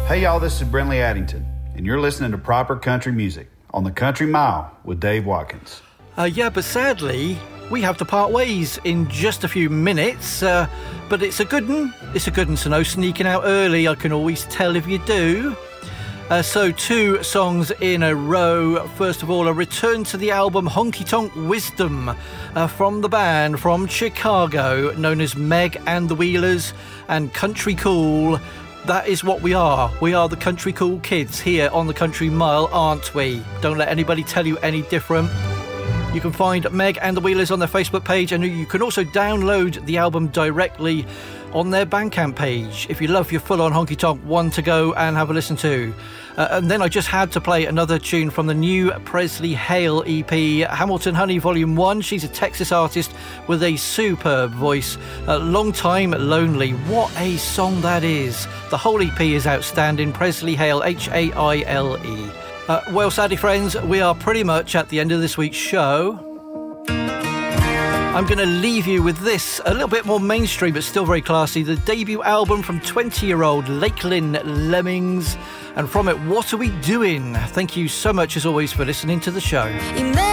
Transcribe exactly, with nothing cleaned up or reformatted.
Hey y'all, this is Brentley Addington, and you're listening to Proper Country Music on the Country Mile with Dave Watkins. Uh, yeah, but sadly, we have to part ways in just a few minutes, uh, but it's a good one. It's a good one, so no sneaking out early, I can always tell if you do. Uh, so two songs in a row. First of all, a return to the album Honky Tonk Wisdom uh, from the band from Chicago known as Meg and the Wheelers and Country Cool. That is what we are. We are the Country Cool Kids here on the Country Mile, aren't we? Don't let anybody tell you any different. You can find Meg and the Wheelers on their Facebook page, and you can also download the album directly on their Bandcamp page if you love your full-on honky-tonk one to go and have a listen to. Uh, and then I just had to play another tune from the new Presley Hale E P, Hamilton Honey Volume one. She's a Texas artist with a superb voice. Uh, Long Time Lonely. What a song that is. The whole E P is outstanding. Presley Hale, H A I L E. Uh, well, sadly, friends, we are pretty much at the end of this week's show. I'm going to leave you with this, a little bit more mainstream but still very classy, the debut album from twenty-year-old Lakeland Lemmings, and from it, What Are We Doing? Thank you so much as always for listening to the show.